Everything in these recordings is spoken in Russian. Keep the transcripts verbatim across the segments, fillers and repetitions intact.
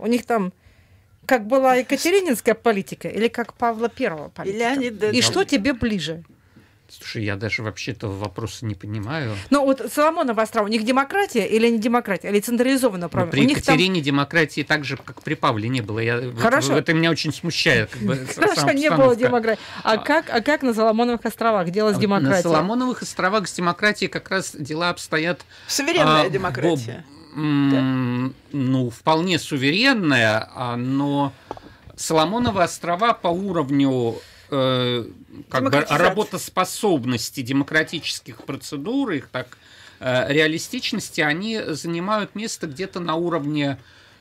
У них там как была екатерининская политика или как Павла Первого политика? Или они, И что тебе ближе? Слушай, я даже вообще-то вопроса не понимаю. Ну вот Соломоновы острова, у них демократия или не демократия, или централизованное управление? При у них там... Екатерине демократии так же, как при Павле, не было. Я, Хорошо. Вот, это меня очень смущает. Как бы, Хорошо, не было демократии. А как, а как на Соломоновых островах делалась демократия? На Соломоновых островах с демократией как раз дела обстоят... Суверенная а, демократия. Боб, м, да. Ну, вполне суверенная, а, но Соломоновы острова по уровню... как бы работоспособности демократических процедур, их так реалистичности, они занимают место где-то на уровне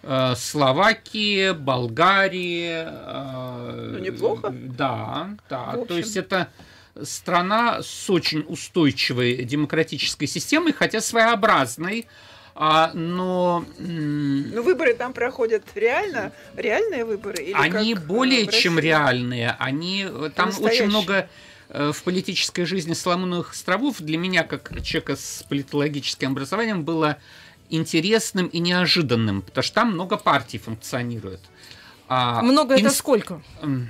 Словакии, Болгарии. Ну, неплохо. Да, да. То есть это страна с очень устойчивой демократической системой, хотя своеобразной. А, но... но выборы там проходят реально, реальные выборы? Или они как более чем реальные. Они, там настоящие. Очень много э, в политической жизни Соломоновых островов для меня, как человека с политологическим образованием, было интересным и неожиданным, потому что там много партий функционирует. А, много инс... это сколько?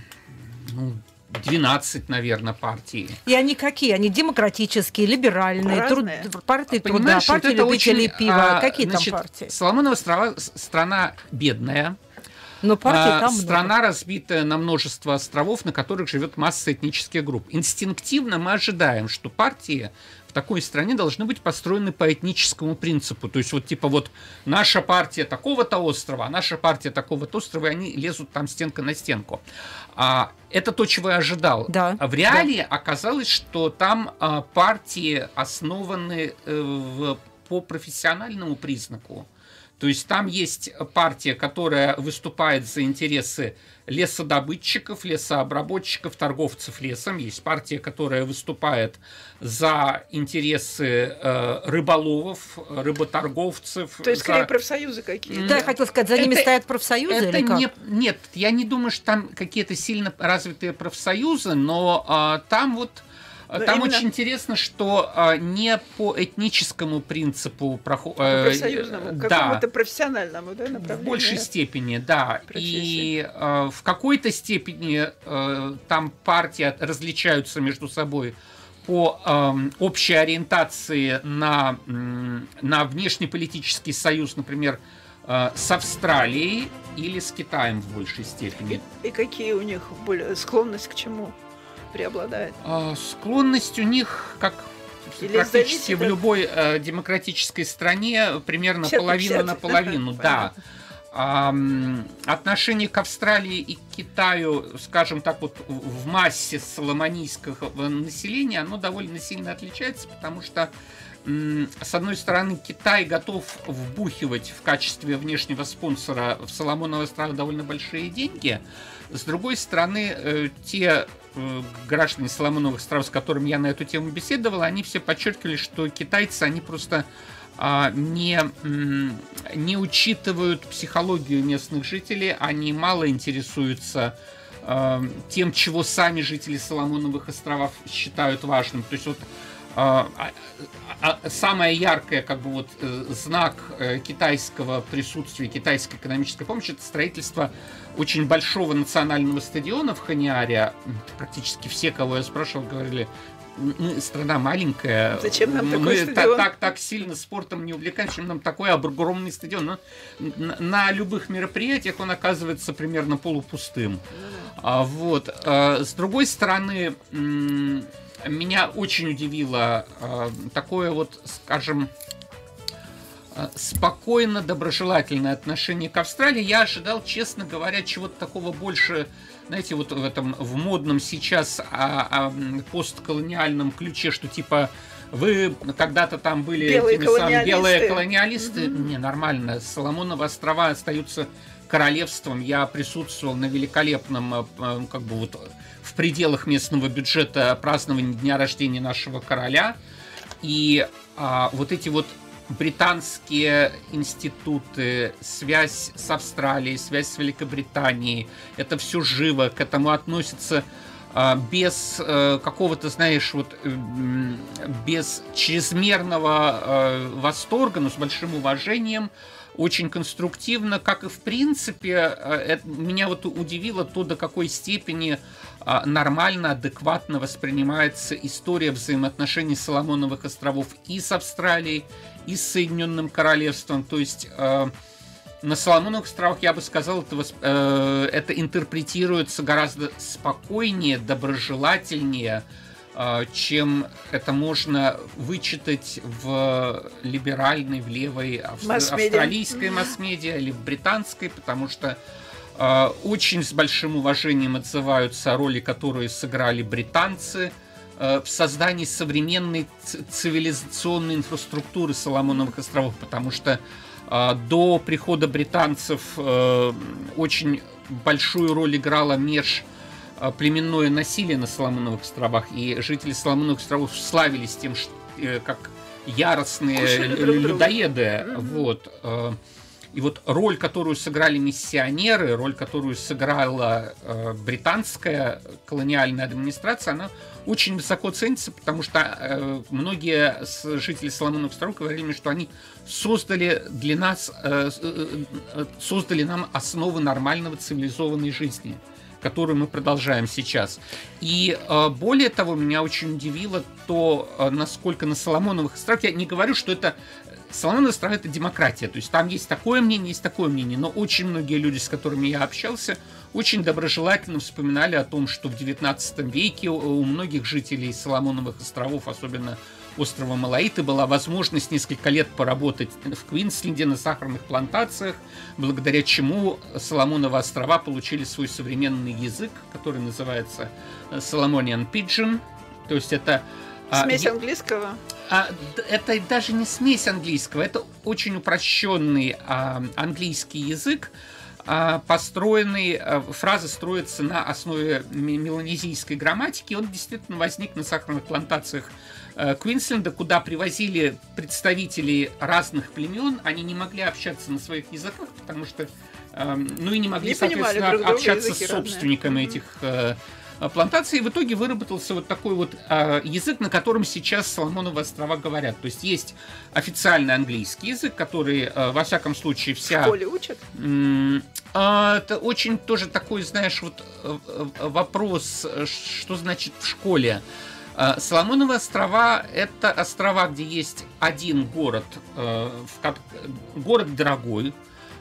Ну, двенадцать, наверное, партий. И они какие? Они демократические, либеральные, труд... партии труда, партии вот любителей очень, пива. А, какие значит, там партии? Соломоновы острова страна бедная. Но партий а, там страна, много. разбитая на множество островов, на которых живет масса этнических групп. Инстинктивно мы ожидаем, что партии в такой стране должны быть построены по этническому принципу. То есть вот типа вот наша партия такого-то острова, а наша партия такого-то острова, и они лезут там стенка на стенку. А, это то, чего я ожидал. Да, в реалии да. оказалось, что там а, партии основаны э, в, по профессиональному признаку. То есть там есть партия, которая выступает за интересы лесодобытчиков, лесообработчиков, торговцев лесом. Есть партия, которая выступает за интересы э, рыболовов, рыботорговцев. То есть, за... скорее, профсоюзы какие-то. Да, я хотела сказать, за ними это, стоят профсоюзы это или как? Не, нет, я не думаю, что там какие-то сильно развитые профсоюзы, но э, там вот... Но Там именно... очень интересно, что а, не по этническому принципу проходит... А по профсоюзному, да, какому-то профессиональному, да, направлению? В большей степени, да. Профессии. И а, в какой-то степени а, там партии различаются между собой по а, общей ориентации на, на внешнеполитический союз, например, а, с Австралией или с Китаем в большей степени. И, и какие у них более склонность к чему преобладает? А, склонность у них, как Или практически в любой э, демократической стране, примерно половина на половину, да. А, отношение к Австралии и к Китаю, скажем так, вот в массе соломонийского населения, оно довольно сильно отличается, потому что с одной стороны, Китай готов вбухивать в качестве внешнего спонсора в Соломоновы острова довольно большие деньги. С другой стороны, те граждане Соломоновых островов, с которыми я на эту тему беседовал, они все подчеркивали, что китайцы, они просто не, не учитывают психологию местных жителей, они мало интересуются тем, чего сами жители Соломоновых островов считают важным. То есть вот самое яркое, как бы вот знак китайского присутствия, китайской экономической помощи — это строительство очень большого национального стадиона в Хониаре. Практически все, кого я спрашивал, говорили: мы страна маленькая, зачем нам мы такой стадион? Так, так сильно спортом не увлекаемся, чем нам такой огромный стадион. Но на, на любых мероприятиях он оказывается примерно полупустым. А, вот. А, с другой стороны, меня очень удивило э, такое вот, скажем, э, спокойно доброжелательное отношение к Австралии. Я ожидал, честно говоря, чего-то такого больше, знаете, вот в этом в модном сейчас а, а, постколониальном ключе, что типа вы когда-то там были белые теми колониалисты. самыми белые колониалисты. Mm-hmm. Не, нормально. Соломоновы острова остаются королевством. Я присутствовал на великолепном, как бы вот в пределах местного бюджета празднования дня рождения нашего короля. И а, вот эти вот британские институты, связь с Австралией, связь с Великобританией, это все живо, к этому относится а, без а, какого-то, знаешь, вот без чрезмерного а, восторга, но с большим уважением. очень конструктивно, как и в принципе, это, меня вот удивило то, до какой степени нормально, адекватно воспринимается история взаимоотношений Соломоновых островов и с Австралией, и с Соединенным Королевством. То есть на Соломоновых островах, я бы сказал, это, э, это интерпретируется гораздо спокойнее, доброжелательнее, э, чем это можно вычитать в либеральной, в левой австр... австралийской масс-медиа или в британской, потому что э, очень с большим уважением отзываются о роли, которую сыграли британцы э, в создании современной цивилизационной инфраструктуры Соломоновых островов, потому что до прихода британцев э, очень большую роль играло межплеменное насилие на Соломоновых островах, и жители Соломоновых островов славились тем, что, э, как яростные людоеды. Mm-hmm. Вот, э, и вот роль, которую сыграли миссионеры, роль, которую сыграла э, британская колониальная администрация, она очень высоко ценится, потому что э, многие жители Соломоновых островов говорили мне, что они создали для нас, э, э, создали нам основы нормального цивилизованной жизни, которую мы продолжаем сейчас. И э, более того, меня очень удивило то, э, насколько на Соломоновых островах, я не говорю, что это Соломоновые острова — это демократия, то есть там есть такое мнение, есть такое мнение, но очень многие люди, с которыми я общался, очень доброжелательно вспоминали о том, что в девятнадцатом веке у многих жителей Соломоновых островов, особенно острова Малаиты, была возможность несколько лет поработать в Квинсленде на сахарных плантациях, благодаря чему Соломоновы острова получили свой современный язык, который называется Solomonian Pidgin, то есть это смесь а, английского? А, это даже не смесь английского, это очень упрощенный а, английский язык, а, построенный, а, фразы строятся на основе меланезийской грамматики. Он действительно возник на сахарных плантациях а, Квинсленда, куда привозили представителей разных племен. Они не могли общаться на своих языках, потому что, а, ну и не могли, не соответственно, друг общаться с собственниками этих а, плантации. И в итоге выработался вот такой вот э, язык, на котором сейчас Соломоновы острова говорят. То есть есть официальный английский язык, который, э, во всяком случае, вся... В школе учат? Э, э, это очень тоже такой, знаешь, вот э, вопрос, что значит в школе. Э, Соломоновы острова — это острова, где есть один город, э, в, город дорогой,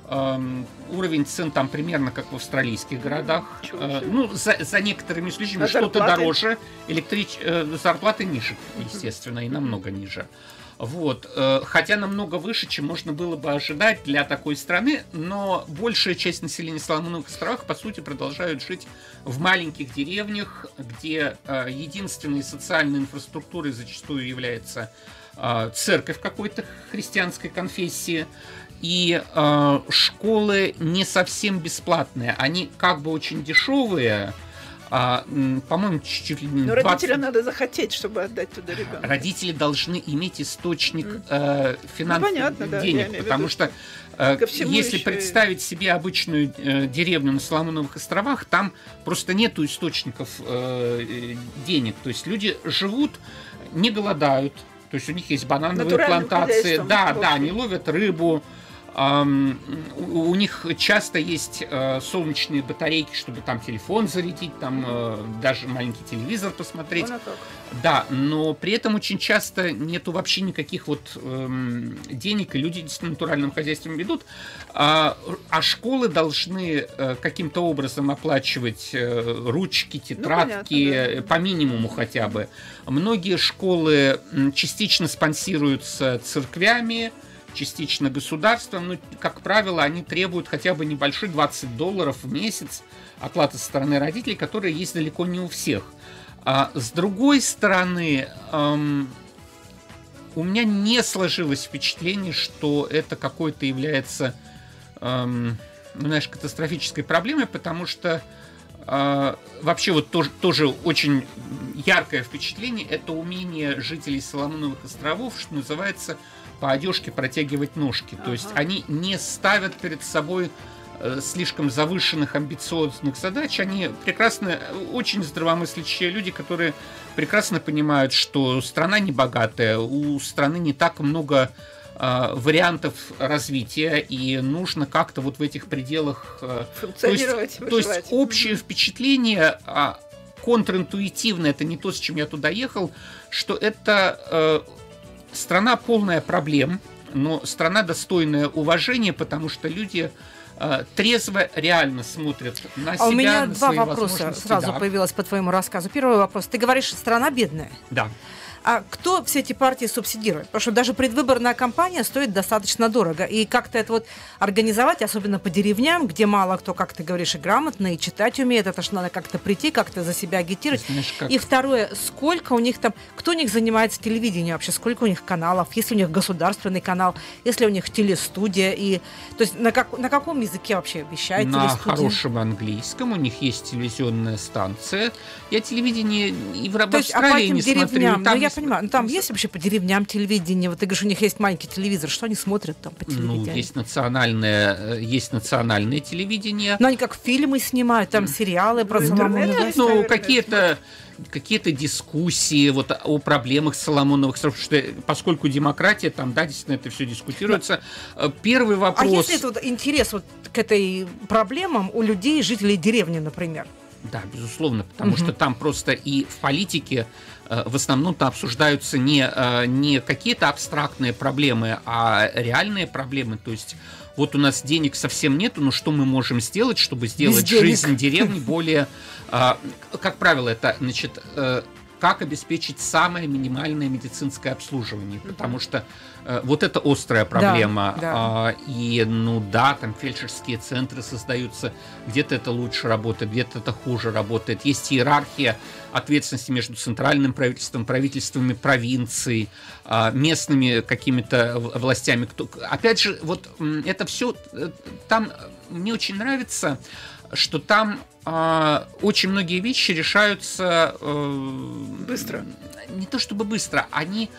уровень цен там примерно как в австралийских городах. Uh, ну, за, за некоторыми исключениями, а что-то дороже, электрич... зарплаты ниже, естественно, и намного ниже. Вот. Хотя намного выше, чем можно было бы ожидать для такой страны, но большая часть населения Соломоновых островов, по сути, продолжают жить в маленьких деревнях, где единственной социальной инфраструктурой зачастую является церковь какой-то христианской конфессии. И э, школы не совсем бесплатные, они как бы очень дешевые, а, по-моему, чуть-чуть ли не двадцать... Но родителям надо захотеть, чтобы отдать туда ребенка. Родители должны иметь источник э, финансовых ну, денег, да, потому что э, если еще... представить себе обычную э, деревню на Соломоновых островах, там просто нету источников э, денег, то есть люди живут, не голодают, то есть у них есть банановые плантации, да, да, они ловят рыбу. Um, у, у них часто есть uh, солнечные батарейки, чтобы там телефон зарядить, там uh, даже маленький телевизор посмотреть. Да, но при этом очень часто нету вообще никаких вот um, денег, и люди действительно натуральным хозяйством ведут. А, а школы должны uh, каким-то образом оплачивать uh, ручки, тетрадки, ну, понятно, да. По минимуму хотя бы. Многие школы частично спонсируются церквями, частично государством, но, как правило, они требуют хотя бы небольшой двадцать долларов в месяц оплаты со стороны родителей, которые есть далеко не у всех. А с другой стороны, эм, у меня не сложилось впечатление, что это какой-то является, эм, ну, знаешь, катастрофической проблемой, потому что э, вообще вот тоже, тоже очень яркое впечатление — это умение жителей Соломоновых островов, что называется, по одежке протягивать ножки. Ага. То есть они не ставят перед собой э, слишком завышенных, амбициозных задач. Они прекрасно, очень здравомыслящие люди, которые прекрасно понимают, что страна не богатая, у страны не так много вариантов развития, и нужно как-то вот в этих пределах функционировать, то есть, то есть общее впечатление контринтуитивное, это не то, с чем я туда ехал, что это страна полная проблем, но страна достойная уважения, потому что люди трезво, реально смотрят на себя, а у меня на два свои вопроса сразу да. появилось по твоему рассказу. Первый вопрос. Ты говоришь, страна бедная. Да. А кто все эти партии субсидирует? Потому что даже предвыборная кампания стоит достаточно дорого. И как-то это вот организовать, особенно по деревням, где мало кто, как ты говоришь, и грамотно, и читать умеет, это ж надо как-то прийти, как-то за себя агитировать. Знаешь, как... И второе, сколько у них там, кто у них занимается телевидением вообще, сколько у них каналов, есть ли у них государственный канал, есть ли у них телестудия, и то есть на, как, на каком языке вообще вещает на телестудия? На хорошем английском, у них есть телевизионная станция. Я телевидение и в, в есть, Австралии а не смотрю. Там я понимаю, но там есть вообще по деревням телевидение? Вот ты говоришь, у них есть маленький телевизор, что они смотрят там по телевидению? Ну, есть национальное, есть национальное телевидение. Но они как фильмы снимают, там сериалы про Соломоновых. Ну, какие-то какие-то дискуссии вот о проблемах Соломоновых островов, что поскольку демократия, там, да, действительно это все дискутируется. Но... Первый вопрос... А есть ли вот интерес вот к этой проблемам у людей, жителей деревни, например? Да, безусловно, потому угу. что там просто и в политике в основном-то обсуждаются не, не какие-то абстрактные проблемы, а реальные проблемы. То есть вот у нас денег совсем нету, но что мы можем сделать, чтобы сделать жизнь деревни более... Как правило, это, значит, как обеспечить самое минимальное медицинское обслуживание, потому что э, вот это острая проблема. Да, да. Э, и, ну да, там фельдшерские центры создаются, где-то это лучше работает, где-то это хуже работает. Есть иерархия ответственности между центральным правительством, правительствами провинций, э, местными какими-то властями. Кто... Опять же, вот это все там мне очень нравится, что там э, очень многие вещи решаются э, быстро. Не то чтобы быстро, они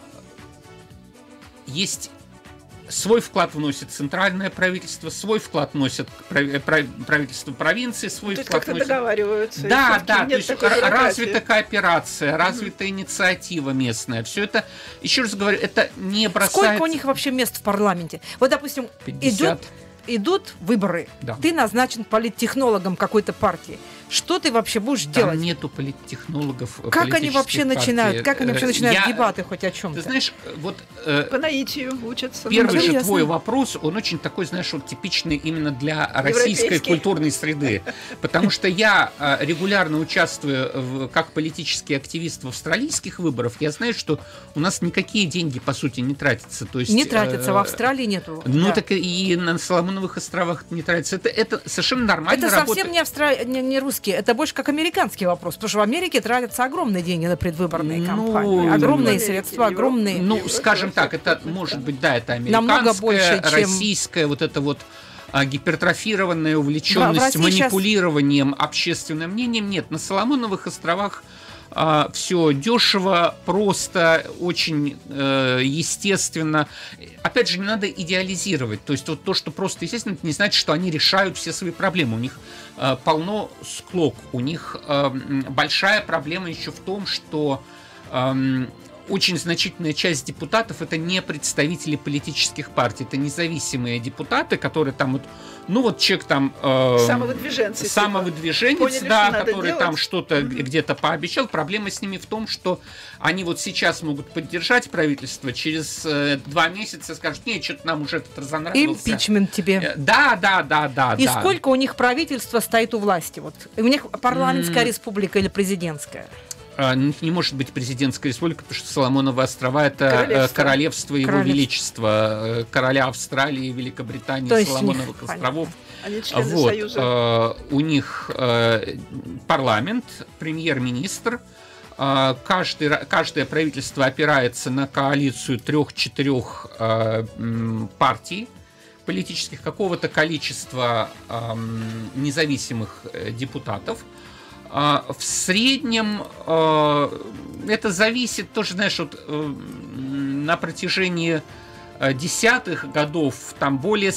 есть свой вклад вносит центральное правительство, свой вклад вносит правительство провинции, свой то вклад как-то вносит... договариваются. Да, да, то есть развита кооперация, развита mm-hmm. инициатива местная. Все это, еще раз говорю, это не бросается... Сколько у них вообще мест в парламенте? Вот, допустим, пятьдесят. идет... идут выборы, да. Ты назначен политтехнологом какой-то партии. Что ты вообще будешь Там делать? Нету политтехнологов. Как они вообще партий. начинают? Как они вообще начинают Я, дебаты хоть о чем-то? Ты знаешь, вот э, по наитию учатся. Первый же твой вопрос, он очень такой, знаешь, вот типичный именно для российской культурной среды, потому что я регулярно участвую в, как политический активист в австралийских выборах. Я знаю, что у нас никакие деньги по сути не тратятся. То есть, не тратятся, э, в Австралии нету. Ну да. Так и на Соломоновых островах не тратятся. Это, это совершенно нормально. Это работает. Совсем не, австра... не, не русский. Это больше как американский вопрос, потому что в Америке тратятся огромные деньги на предвыборные ну, кампании, огромные ну, средства, Европа, огромные. Ну, Европа, скажем так, это может быть, да, это американская, больше, российская, чем... вот это вот а, гипертрофированная увлеченность манипулированием сейчас... общественным мнением. Нет, на Соломоновых островах Uh, все дешево, просто, очень uh, естественно. Опять же, не надо идеализировать. То есть вот то, что просто естественно, это не значит, что они решают все свои проблемы. У них uh, полно склок. У них uh, большая проблема еще в том, что uh, очень значительная часть депутатов это не представители политических партий, это независимые депутаты, которые там вот, ну вот человек там э, самовыдвиженцы, самовыдвиженец, поняли, да, который делать. там что-то mm-hmm. где-то пообещал. Проблема с ними в том, что они вот сейчас могут поддержать правительство, через э, два месяца скажут, нет, что-то нам уже этот разонравился. Импичмент тебе. Да, да, да, да. И да. сколько у них правительство стоит у власти? Вот у них парламентская mm-hmm. республика или президентская? Не может быть президентская республика, потому что Соломоновы острова это королевство, королевство его королевство. величества, короля Австралии, Великобритании, То Соломоновых островов. Они члены вот, Союза. У них парламент, премьер-министр. Каждый, каждое правительство опирается на коалицию трех-четырех партий политических, какого-то количества независимых депутатов. В среднем это зависит тоже, знаешь, вот на протяжении десятых годов там более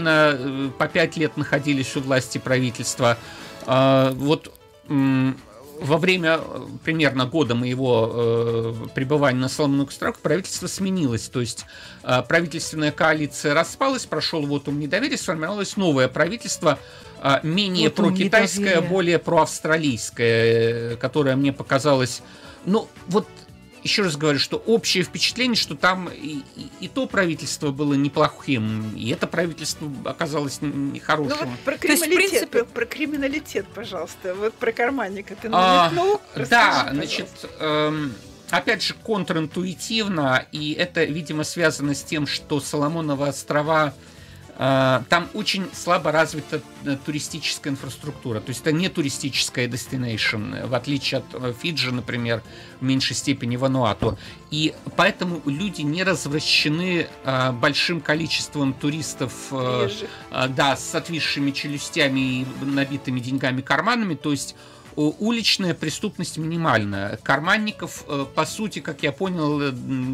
стабильно по пять лет находились у власти правительства. Вот во время примерно года моего э, пребывания на Соломоновых островах правительство сменилось. То есть э, правительственная коалиция распалась, прошел вотум недоверия, сформировалось новое правительство, э, менее вот прокитайское, более проавстралийское, которое мне показалось... Ну, вот еще раз говорю, что общее впечатление, что там и, и, и то правительство было неплохим, и это правительство оказалось нехорошим. Ну, вот про криминалитет, есть, в принципе... про криминалитет, пожалуйста, вот про карманника ты намекнул. А, да, значит, эм, опять же, контринтуитивно, и это, видимо, связано с тем, что Соломоновы острова, э, там очень слабо развита туристическая инфраструктура. То есть это не туристическая destination, в отличие от Фиджи, например, в меньшей степени Вануату. И поэтому люди не развращены э, большим количеством туристов, э, э, да, с отвисшими челюстями и набитыми деньгами карманами. То есть уличная преступность минимальная. Карманников, по сути, как я понял,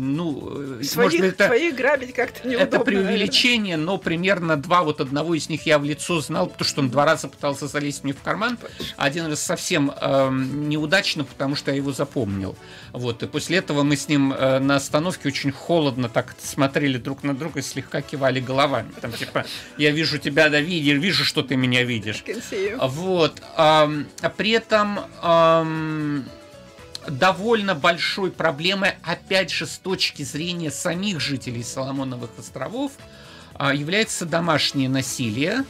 ну, своих, может быть, это, своих грабить как-то неудобно. Это преувеличение, наверное. Но примерно два, вот одного из них я в лицо знал, потому что он два раза пытался залезть мне в карман. Один раз совсем э, неудачно, потому что я его запомнил. Вот, и после этого мы с ним э, на остановке очень холодно так смотрели друг на друга и слегка кивали головами. Там типа, я вижу тебя, да, видишь, вижу, что ты меня видишь. Вот. Э, при этом Там эм, довольно большой проблемой, опять же, с точки зрения самих жителей Соломоновых островов, э, является домашнее насилие.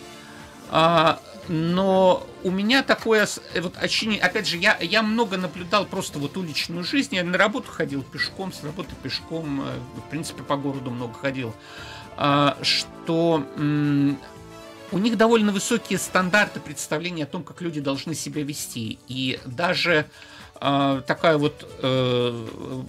Э, но у меня такое, вот, ощущение, опять же, я, я много наблюдал просто вот уличную жизнь. Я на работу ходил пешком, с работы пешком, э, в принципе, по городу много ходил. Э, что... Э, У них довольно высокие стандарты представления о том, как люди должны себя вести. И даже э, такая вот, э,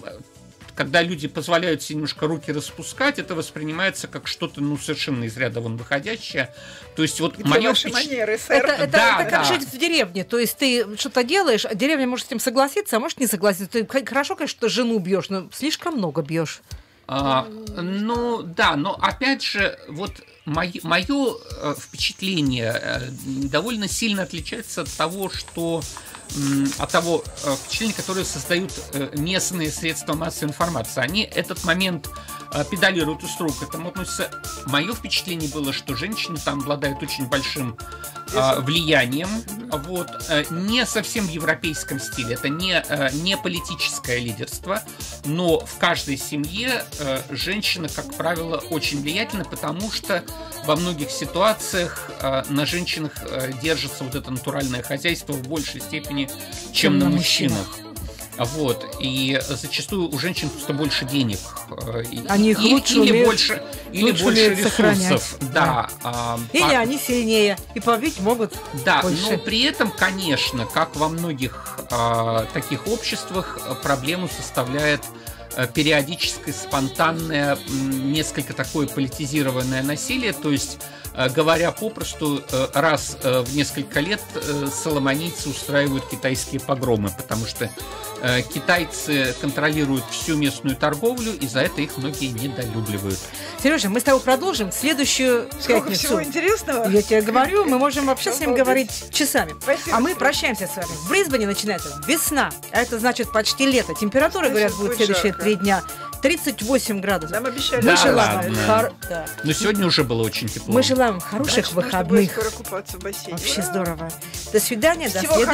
когда люди позволяют себе немножко руки распускать, это воспринимается как что-то, ну, совершенно из ряда вон выходящее. То есть вот мое впечат... манеры, сэр. Это, это, да, это как да. жить в деревне. То есть ты что-то делаешь, а деревня может с этим согласиться, а может не согласиться. Ты хорошо, конечно, что жену бьешь, но слишком много бьешь. А, ну, да, но опять же, вот мое, мое впечатление довольно сильно отличается от того, что от того впечатления, которое создают местные средства массовой информации. Они этот момент педалируют устроу к этому относятся. Мое впечатление было, что женщины там обладают очень большим а, влиянием. Вот, не совсем в европейском стиле. Это не, не политическое лидерство, но в каждой семье женщина, как правило, очень влиятельна, потому что во многих ситуациях на женщинах держится вот это натуральное хозяйство в большей степени, чем, чем на, на мужчинах. мужчинах. Вот. И зачастую у женщин просто больше денег. Они их или, лучше или умеют, больше, или больше ресурсов. Да. Да. Или по... они сильнее. И побить могут Да, больше. Но при этом, конечно, как во многих а, таких обществах, проблему составляет периодическое, спонтанное, несколько такое политизированное насилие. То есть, говоря попросту, раз в несколько лет соломонийцы устраивают китайские погромы, потому что китайцы контролируют всю местную торговлю, и за это их многие недолюбливают. Сережа, мы с тобой продолжим следующую Сколько пятницу. Всего интересного. Я тебе говорю, мы можем вообще с ним говорить часами. Спасибо. А мы прощаемся с вами. В Брисбене начинается весна, а это значит почти лето. Температура, говорят, будет следующие три дня. тридцать восемь градусов. Нам обещали. Мы да, желаем хор... да. Но сегодня уже было очень тепло. Мы желаем хороших Значит, выходных. скоро купаться в бассейне. Вообще здорово. До свидания. Всего до следующего.